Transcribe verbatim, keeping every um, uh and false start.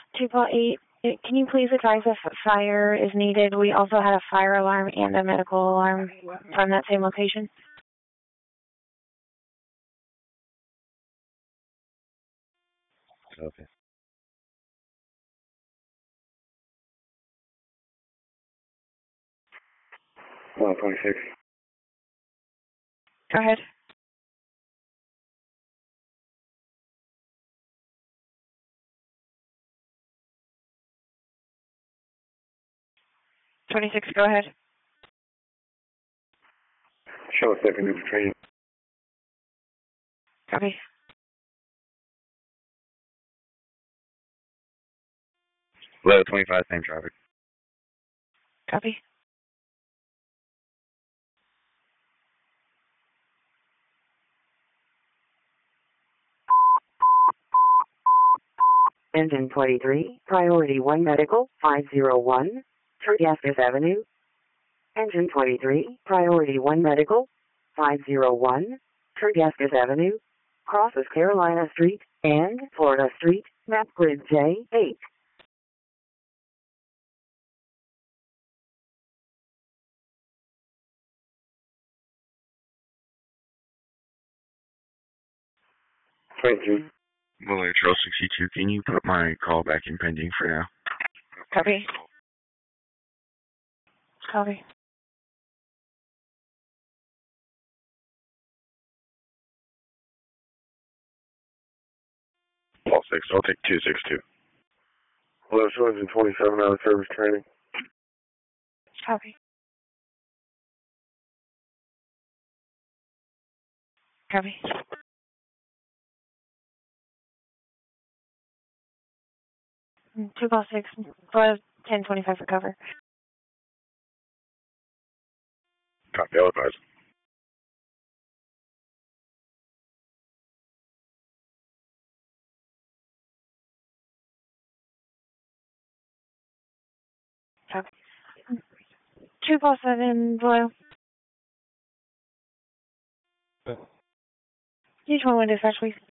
two Paul eight, can you please advise if fire is needed? We also had a fire alarm and a medical alarm from that same location. Okay. one twenty-six. Go ahead. twenty-six, go ahead. Show us second new training. Copy. Level twenty-five, same traffic. Copy. Engine twenty-three, Priority one Medical, five zero one, Tergascus Avenue. Engine twenty-three, Priority one Medical, five zero one, Tergascus Avenue, crosses Carolina Street and Florida Street, map grid J eight. twenty-two. Willard Trail sixty-two, can you put my call back in pending for now? Copy. Copy. All six, I'll take two six two. Level two hundred twenty-seven out of service training. Copy. Copy. two Paul six, ten twenty-five for cover. Copy, I'll advise. Copy. two Paul seven, Royal. Okay. You told me to dispatch, please.